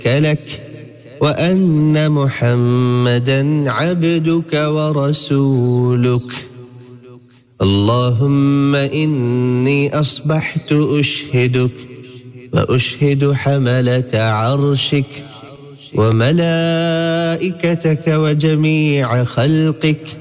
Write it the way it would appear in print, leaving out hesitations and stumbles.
لك وأن محمدا عبدك ورسولك. اللهم إني أصبحت أشهدك وأشهد حملة عرشك وملائكتك وجميع خلقك